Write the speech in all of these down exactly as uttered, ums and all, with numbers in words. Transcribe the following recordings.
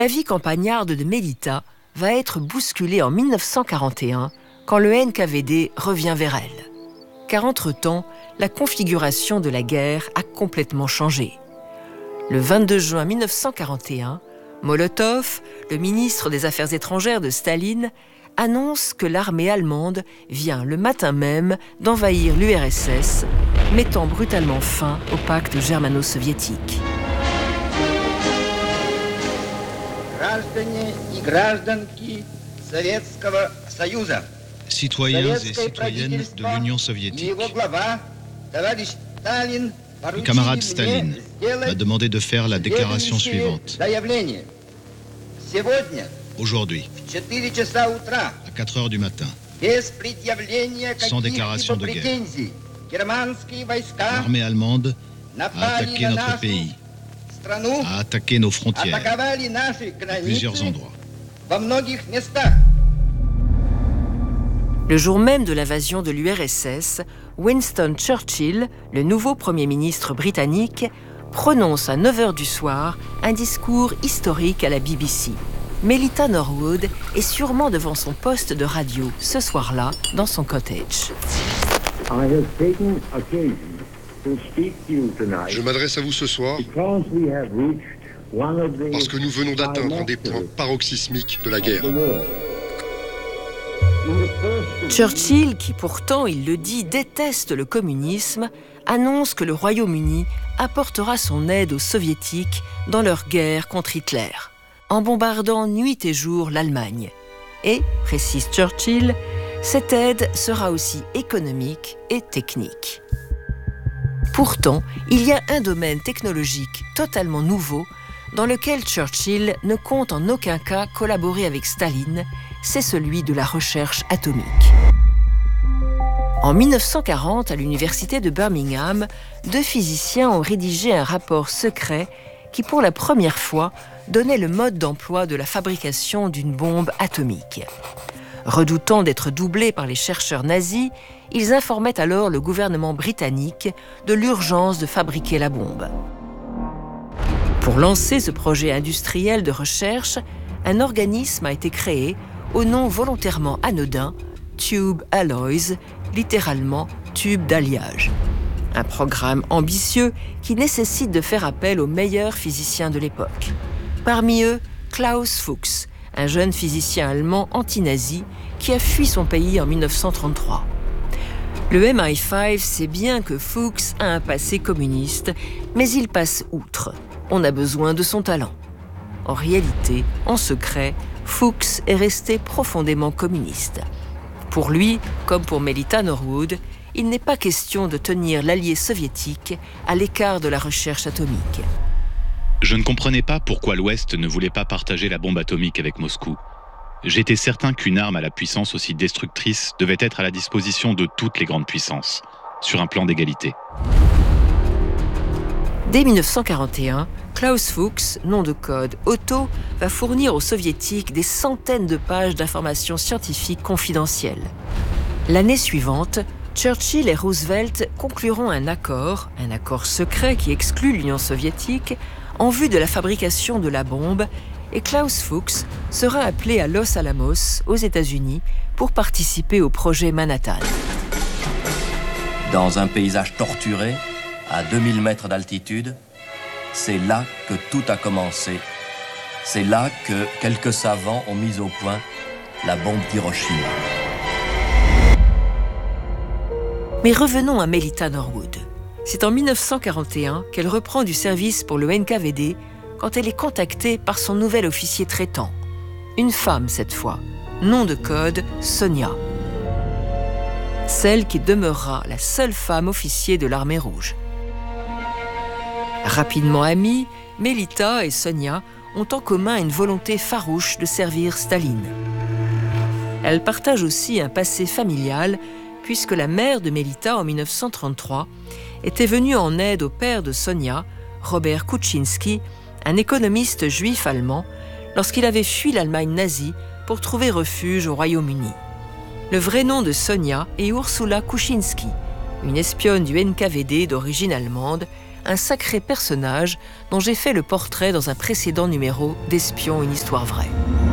La vie campagnarde de Melita va être bousculée en mille neuf cent quarante et un quand le N K V D revient vers elle. Car entre-temps, la configuration de la guerre a complètement changé. Le vingt-deux juin mille neuf cent quarante et un, Molotov, le ministre des Affaires étrangères de Staline, annonce que l'armée allemande vient le matin même d'envahir l'U R S S, mettant brutalement fin au pacte germano-soviétique. Citoyens et citoyennes de l'Union soviétique, le camarade Staline m'a demandé de faire la déclaration suivante. Aujourd'hui, à quatre heures du matin, sans déclaration de guerre, l'armée allemande a attaqué notre pays, a attaqué nos frontières à plusieurs endroits. Le jour même de l'invasion de l'U R S S, Winston Churchill, le nouveau Premier ministre britannique, prononce à neuf heures du soir un discours historique à la B B C. Melita Norwood est sûrement devant son poste de radio ce soir-là, dans son cottage. Je m'adresse à vous ce soir parce que nous venons d'atteindre un des points paroxysmiques de la guerre. Churchill, qui pourtant, il le dit, déteste le communisme, annonce que le Royaume-Uni apportera son aide aux Soviétiques dans leur guerre contre Hitler, en bombardant nuit et jour l'Allemagne. Et, précise Churchill, cette aide sera aussi économique et technique. Pourtant, il y a un domaine technologique totalement nouveau dans lequel Churchill ne compte en aucun cas collaborer avec Staline, c'est celui de la recherche atomique. En mille neuf cent quarante, à l'université de Birmingham, deux physiciens ont rédigé un rapport secret qui, pour la première fois, donnait le mode d'emploi de la fabrication d'une bombe atomique. Redoutant d'être doublés par les chercheurs nazis, ils informaient alors le gouvernement britannique de l'urgence de fabriquer la bombe. Pour lancer ce projet industriel de recherche, un organisme a été créé au nom volontairement anodin, Tube Alloys, littéralement tube d'alliage. Un programme ambitieux qui nécessite de faire appel aux meilleurs physiciens de l'époque. Parmi eux, Klaus Fuchs, un jeune physicien allemand anti-nazi qui a fui son pays en mille neuf cent trente-trois. Le M I cinq sait bien que Fuchs a un passé communiste, mais il passe outre. On a besoin de son talent. En réalité, en secret, Fuchs est resté profondément communiste. Pour lui, comme pour Melita Norwood, il n'est pas question de tenir l'allié soviétique à l'écart de la recherche atomique. Je ne comprenais pas pourquoi l'Ouest ne voulait pas partager la bombe atomique avec Moscou. J'étais certain qu'une arme à la puissance aussi destructrice devait être à la disposition de toutes les grandes puissances, sur un plan d'égalité. Dès mille neuf cent quarante et un, Klaus Fuchs, nom de code Otto, va fournir aux soviétiques des centaines de pages d'informations scientifiques confidentielles. L'année suivante, Churchill et Roosevelt concluront un accord, un accord secret qui exclut l'Union soviétique, en vue de la fabrication de la bombe, et Klaus Fuchs sera appelé à Los Alamos, aux États-Unis, pour participer au projet Manhattan. Dans un paysage torturé, à deux mille mètres d'altitude, c'est là que tout a commencé. C'est là que quelques savants ont mis au point la bombe d'Hiroshima. Mais revenons à Melita Norwood. C'est en mille neuf cent quarante et un qu'elle reprend du service pour le N K V D quand elle est contactée par son nouvel officier traitant. Une femme cette fois, nom de code Sonia. Celle qui demeurera la seule femme officier de l'armée rouge. Rapidement amies, Melita et Sonia ont en commun une volonté farouche de servir Staline. Elles partagent aussi un passé familial, puisque la mère de Melita, en mille neuf cent trente-trois, était venue en aide au père de Sonia, Robert Kuczynski, un économiste juif allemand, lorsqu'il avait fui l'Allemagne nazie pour trouver refuge au Royaume-Uni. Le vrai nom de Sonia est Ursula Kuczynski, une espionne du N K V D d'origine allemande, un sacré personnage dont j'ai fait le portrait dans un précédent numéro d'Espions, une histoire vraie.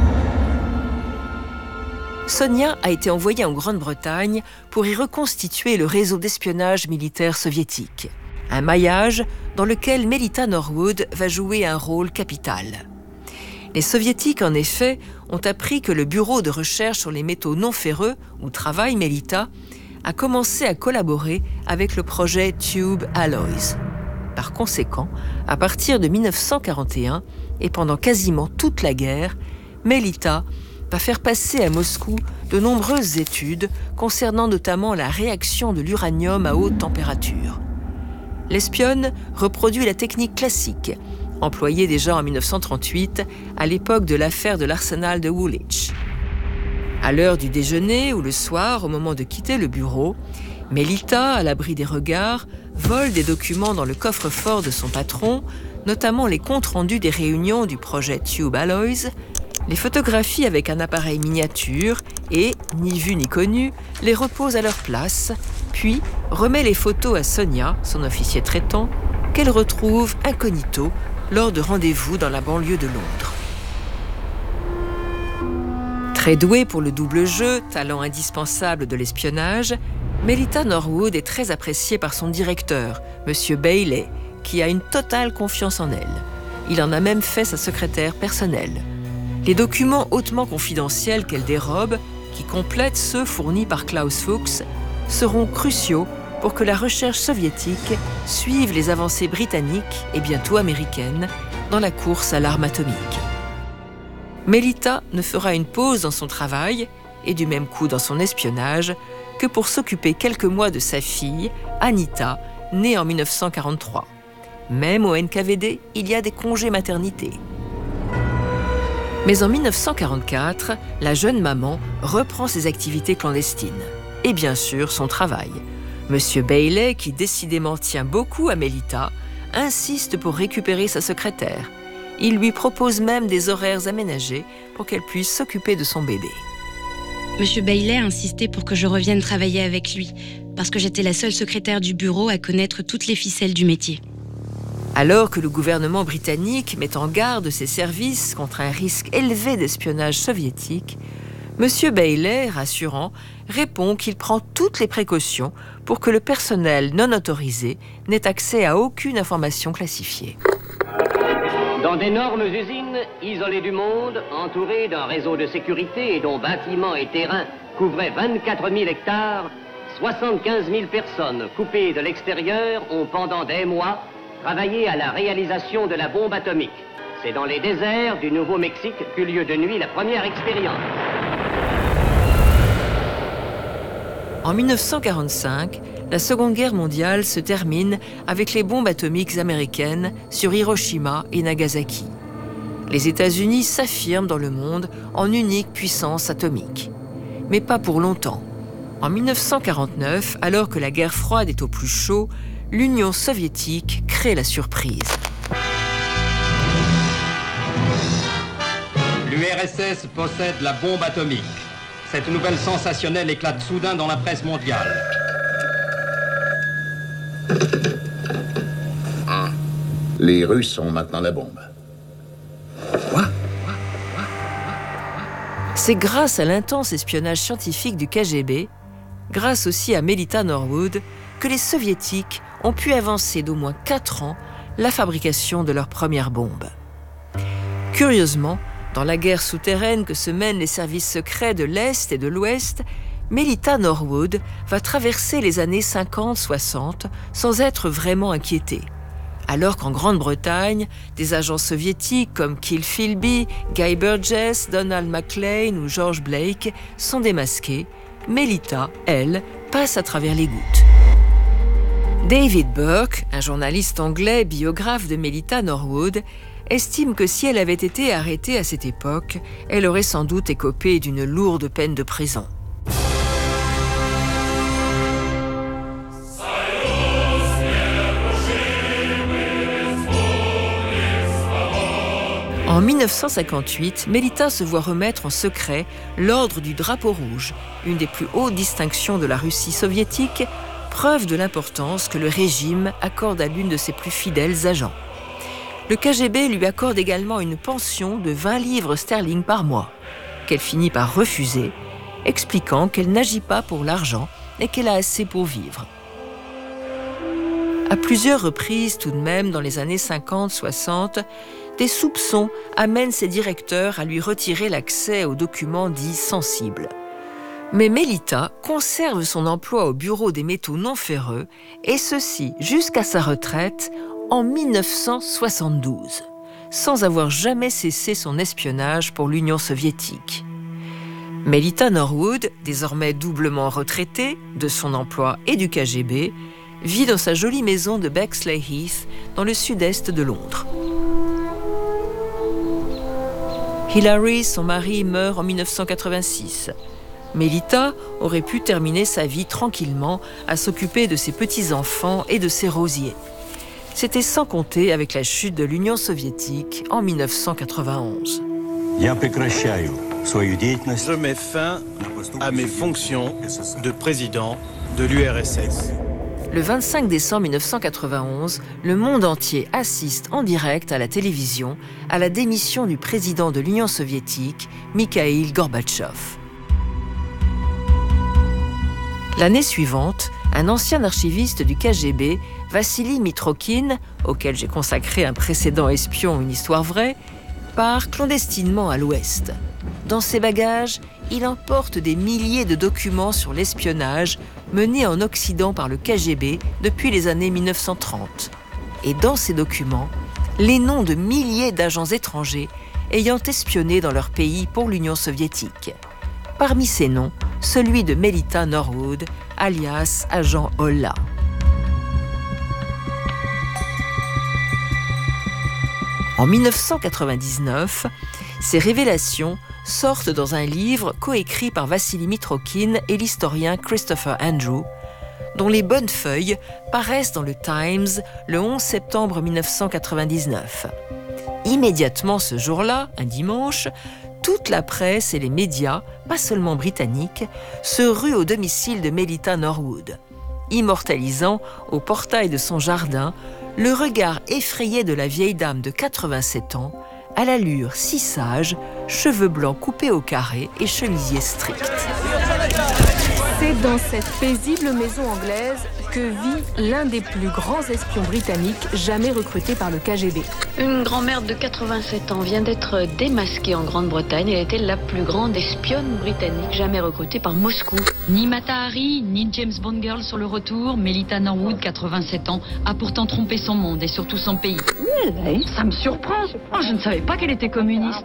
Sonia a été envoyée en Grande-Bretagne pour y reconstituer le réseau d'espionnage militaire soviétique. Un maillage dans lequel Melita Norwood va jouer un rôle capital. Les Soviétiques, en effet, ont appris que le bureau de recherche sur les métaux non ferreux, où travaille Melita, a commencé à collaborer avec le projet Tube Alloys. Par conséquent, à partir de mille neuf cent quarante et un, et pendant quasiment toute la guerre, Melita va faire passer à Moscou de nombreuses études concernant notamment la réaction de l'uranium à haute température. L'espionne reproduit la technique classique, employée déjà en mille neuf cent trente-huit à l'époque de l'affaire de l'arsenal de Woolwich. À l'heure du déjeuner ou le soir, au moment de quitter le bureau, Melita, à l'abri des regards, vole des documents dans le coffre-fort de son patron, notamment les comptes rendus des réunions du projet Tube Alloys, les photographie avec un appareil miniature et, ni vu ni connu, les repose à leur place, puis remet les photos à Sonia, son officier traitant, qu'elle retrouve incognito lors de rendez-vous dans la banlieue de Londres. Très douée pour le double jeu, talent indispensable de l'espionnage, Melita Norwood est très appréciée par son directeur, M. Bailey, qui a une totale confiance en elle. Il en a même fait sa secrétaire personnelle. Les documents hautement confidentiels qu'elle dérobe, qui complètent ceux fournis par Klaus Fuchs, seront cruciaux pour que la recherche soviétique suive les avancées britanniques et bientôt américaines dans la course à l'arme atomique. Melita ne fera une pause dans son travail, et du même coup dans son espionnage, que pour s'occuper quelques mois de sa fille, Anita, née en mille neuf cent quarante-trois. Même au N K V D, il y a des congés maternité. Mais en mille neuf cent quarante-quatre, la jeune maman reprend ses activités clandestines. Et bien sûr, son travail. Monsieur Bailey, qui décidément tient beaucoup à Melita, insiste pour récupérer sa secrétaire. Il lui propose même des horaires aménagés pour qu'elle puisse s'occuper de son bébé. Monsieur Bailey a insisté pour que je revienne travailler avec lui, parce que j'étais la seule secrétaire du bureau à connaître toutes les ficelles du métier. Alors que le gouvernement britannique met en garde ses services contre un risque élevé d'espionnage soviétique, Monsieur Bailey, rassurant, répond qu'il prend toutes les précautions pour que le personnel non autorisé n'ait accès à aucune information classifiée. Dans d'énormes usines, isolées du monde, entourées d'un réseau de sécurité et dont bâtiments et terrains couvraient vingt-quatre mille hectares, soixante-quinze mille personnes coupées de l'extérieur ont pendant des mois travaillé à la réalisation de la bombe atomique. C'est dans les déserts du Nouveau-Mexique qu'eut lieu de nuit la première expérience. En mille neuf cent quarante-cinq, la Seconde Guerre mondiale se termine avec les bombes atomiques américaines sur Hiroshima et Nagasaki. Les États-Unis s'affirment dans le monde en unique puissance atomique. Mais pas pour longtemps. En mille neuf cent quarante-neuf, alors que la guerre froide est au plus chaud, l'Union soviétique crée la surprise. L'U R S S possède la bombe atomique. Cette nouvelle sensationnelle éclate soudain dans la presse mondiale. Les Russes ont maintenant la bombe. C'est grâce à l'intense espionnage scientifique du K G B, grâce aussi à Melita Norwood, que les Soviétiques ont pu avancer d'au moins quatre ans la fabrication de leur première bombe. Curieusement, dans la guerre souterraine que se mènent les services secrets de l'Est et de l'Ouest, Melita Norwood va traverser les années cinquante soixante sans être vraiment inquiétée. Alors qu'en Grande-Bretagne, des agents soviétiques comme Keith Philby, Guy Burgess, Donald MacLean ou George Blake sont démasqués, Melita, elle, passe à travers les gouttes. David Burke, un journaliste anglais biographe de Melita Norwood, estime que si elle avait été arrêtée à cette époque, elle aurait sans doute écopé d'une lourde peine de prison. En mille neuf cent cinquante-huit, Melita se voit remettre en secret l'ordre du drapeau rouge, une des plus hautes distinctions de la Russie soviétique, preuve de l'importance que le régime accorde à l'une de ses plus fidèles agents. Le K G B lui accorde également une pension de vingt livres sterling par mois, qu'elle finit par refuser, expliquant qu'elle n'agit pas pour l'argent et qu'elle a assez pour vivre. À plusieurs reprises tout de même, dans les années cinquante soixante, des soupçons amènent ses directeurs à lui retirer l'accès aux documents dits sensibles. Mais Melita conserve son emploi au bureau des métaux non ferreux, et ceci jusqu'à sa retraite en mille neuf cent soixante-douze, sans avoir jamais cessé son espionnage pour l'Union soviétique. Melita Norwood, désormais doublement retraitée de son emploi et du K G B, vit dans sa jolie maison de Bexley Heath, dans le sud-est de Londres. Hilary, son mari, meurt en mille neuf cent quatre-vingt-six. Melita aurait pu terminer sa vie tranquillement à s'occuper de ses petits-enfants et de ses rosiers. C'était sans compter avec la chute de l'Union soviétique en mille neuf cent quatre-vingt-onze. Je mets fin à mes fonctions de président de l'U R S S. Le vingt-cinq décembre mille neuf cent quatre-vingt-onze, le monde entier assiste en direct à la télévision à la démission du président de l'Union soviétique, Mikhaïl Gorbatchev. L'année suivante, un ancien archiviste du K G B, Vassili Mitrokhin, auquel j'ai consacré un précédent espion, une histoire vraie, part clandestinement à l'Ouest. Dans ses bagages, il emporte des milliers de documents sur l'espionnage mené en Occident par le K G B depuis les années mille neuf cent trente. Et dans ces documents, les noms de milliers d'agents étrangers ayant espionné dans leur pays pour l'Union soviétique. Parmi ces noms, celui de Melita Norwood, alias agent Olla. En mille neuf cent quatre-vingt-dix-neuf, ces révélations sortent dans un livre coécrit par Vassili Mitrokhin et l'historien Christopher Andrew, dont les bonnes feuilles paraissent dans le Times le onze septembre mille neuf cent quatre-vingt-dix-neuf. Immédiatement ce jour-là, un dimanche, toute la presse et les médias, pas seulement britanniques, se ruent au domicile de Melita Norwood, immortalisant au portail de son jardin le regard effrayé de la vieille dame de quatre-vingt-sept ans, à l'allure si sage, cheveux blancs coupés au carré et chemisier strict. C'est dans cette paisible maison anglaise que vit l'un des plus grands espions britanniques jamais recrutés par le K G B. Une grand-mère de quatre-vingt-sept ans vient d'être démasquée en Grande-Bretagne. Elle était la plus grande espionne britannique jamais recrutée par Moscou. Ni Mata Hari, ni James Bond Girl sur le retour, Melita Norwood, quatre-vingt-sept ans, a pourtant trompé son monde et surtout son pays. Really? Ça me surprend. Oh, je ne savais pas qu'elle était communiste.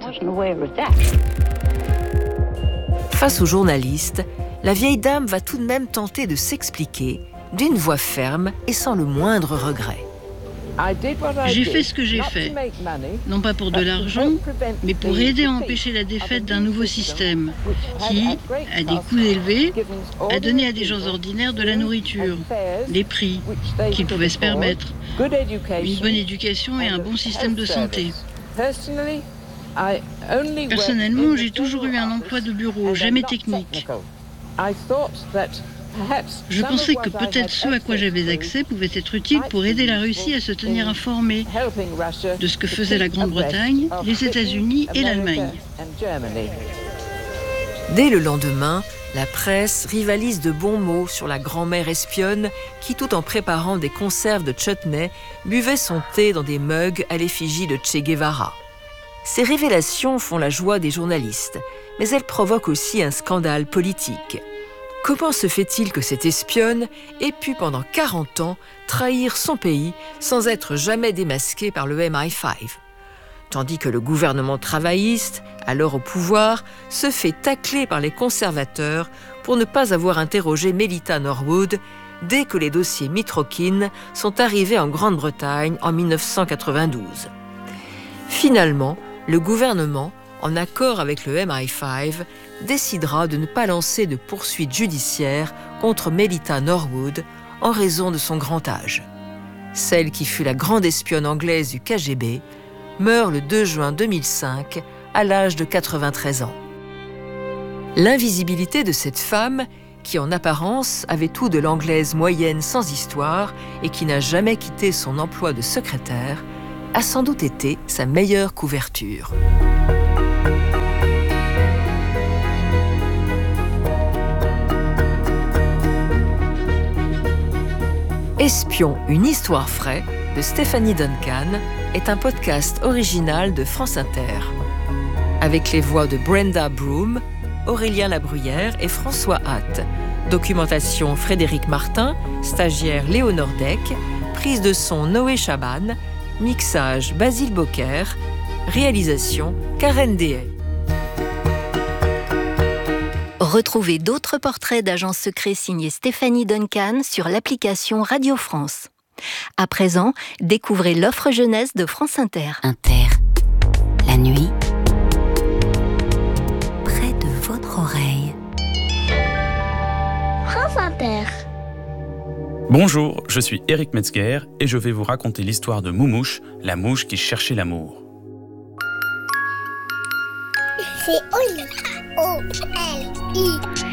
Face aux journalistes, la vieille dame va tout de même tenter de s'expliquer d'une voix ferme et sans le moindre regret. J'ai fait ce que j'ai fait, non pas pour de l'argent, mais pour aider à empêcher la défaite d'un nouveau système qui, à des coûts élevés, a donné à des gens ordinaires de la nourriture, des prix qu'ils pouvaient se permettre, une bonne éducation et un bon système de santé. Personnellement, j'ai toujours eu un emploi de bureau, jamais technique. Je pensais que peut-être ce à quoi j'avais accès pouvait être utile pour aider la Russie à se tenir informée de ce que faisait la Grande-Bretagne, les États-Unis et l'Allemagne. Dès le lendemain, la presse rivalise de bons mots sur la grand-mère espionne qui, tout en préparant des conserves de chutney, buvait son thé dans des mugs à l'effigie de Che Guevara. Ces révélations font la joie des journalistes, mais elles provoquent aussi un scandale politique. Comment se fait-il que cette espionne ait pu pendant quarante ans trahir son pays sans être jamais démasquée par le M I cinq, tandis que le gouvernement travailliste, alors au pouvoir, se fait tacler par les conservateurs pour ne pas avoir interrogé Melita Norwood dès que les dossiers Mitrokhin sont arrivés en Grande-Bretagne en mille neuf cent quatre-vingt-douze. Finalement, le gouvernement, en accord avec le M I cinq, décidera de ne pas lancer de poursuites judiciaires contre Melita Norwood en raison de son grand âge. Celle qui fut la grande espionne anglaise du K G B meurt le deux juin deux mille cinq à l'âge de quatre-vingt-treize ans. L'invisibilité de cette femme qui en apparence avait tout de l'anglaise moyenne sans histoire et qui n'a jamais quitté son emploi de secrétaire, a sans doute été sa meilleure couverture. Espion, une histoire vraie de Stéphanie Duncan est un podcast original de France Inter. Avec les voix de Brenda Broom, Aurélien Labruyère et François Hatt. Documentation Frédéric Martin, stagiaire Léonore Deck, prise de son Noé Chaban, mixage Basile Bocquer, réalisation Karen Dehay. Retrouvez d'autres portraits d'agents secrets signés Stéphanie Duncan sur l'application Radio France. À présent, découvrez l'offre jeunesse de France Inter. Inter, la nuit, près de votre oreille. France Inter. Bonjour, je suis Éric Metzger et je vais vous raconter l'histoire de Moumouche, la mouche qui cherchait l'amour. C'est Oli. O L I.